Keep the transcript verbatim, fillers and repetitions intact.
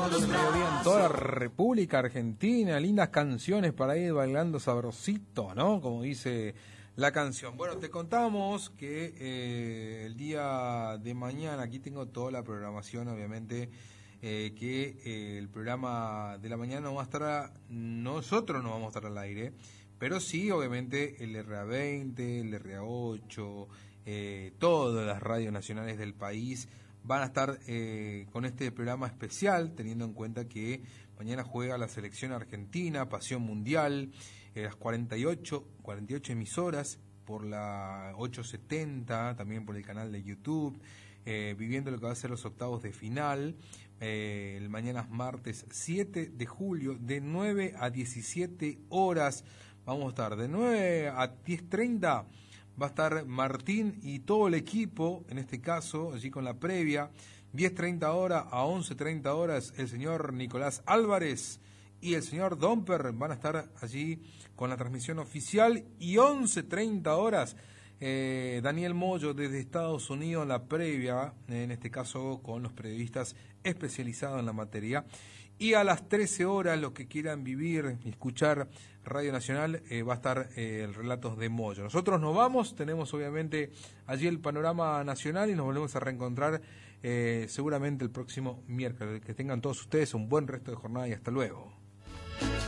del mediodía en toda la República Argentina, lindas canciones para ir bailando sabrosito, ¿no? Como dice la canción. Bueno, te contamos que eh, el día de mañana, aquí tengo toda la programación, obviamente, eh, que eh, el programa de la mañana no va a estar, nosotros no vamos a estar al aire, pero sí, obviamente, el R A veinte, el R A ocho, eh, todas las radios nacionales del país van a estar eh, con este programa especial, teniendo en cuenta que mañana juega la selección argentina, Pasión Mundial, eh, las cuarenta y ocho emisoras, por la ochocientos setenta, también por el canal de YouTube, eh, viviendo lo que va a ser los octavos de final. Eh, el mañana es martes siete de julio, de nueve a diecisiete horas, vamos a estar de nueve a diez treinta. Va a estar Martín y todo el equipo, en este caso, allí con la previa. diez treinta horas a once treinta horas, el señor Nicolás Álvarez y el señor Domper van a estar allí con la transmisión oficial. Y once treinta horas, eh, Daniel Moyo desde Estados Unidos, la previa, en este caso con los periodistas especializados en la materia. Y a las trece horas, los que quieran vivir y escuchar Radio Nacional, eh, va a estar eh, el Relatos de Moyo. Nosotros nos vamos, tenemos obviamente allí el panorama nacional y nos volvemos a reencontrar eh, seguramente el próximo miércoles. Que tengan todos ustedes un buen resto de jornada y hasta luego.